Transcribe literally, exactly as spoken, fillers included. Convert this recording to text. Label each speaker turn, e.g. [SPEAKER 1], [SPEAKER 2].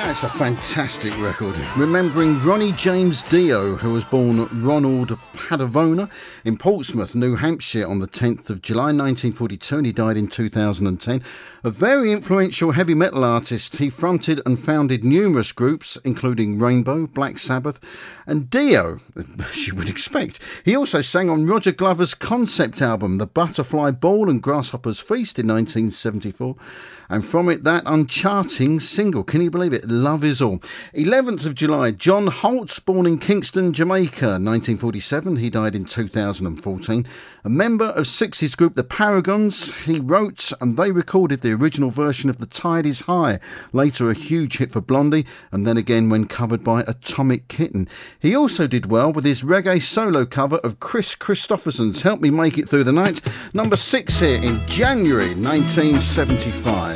[SPEAKER 1] That's a fantastic record. Remembering Ronnie James Dio, who was born Ronald Padavona in Portsmouth, New Hampshire on the tenth of July nineteen forty-two, and he died in two thousand ten. A very influential heavy metal artist, he fronted and founded numerous groups, including Rainbow, Black Sabbath and Dio, as you would expect. He also sang on Roger Glover's concept album, The Butterfly Ball and Grasshopper's Feast in nineteen seventy-four. And from it, that uncharting single, can you believe it? Love Is All. eleventh of July, John Holtz, born in Kingston, Jamaica, nineteen forty-seven. He died in two thousand fourteen. A member of sixties group The Paragons, he wrote and they recorded the original version of The Tide Is High, later a huge hit for Blondie, and then again when covered by Atomic Kitten. He also did well with his reggae solo cover of Chris Christopherson's Help Me Make It Through the Night, number six here in January nineteen seventy-five.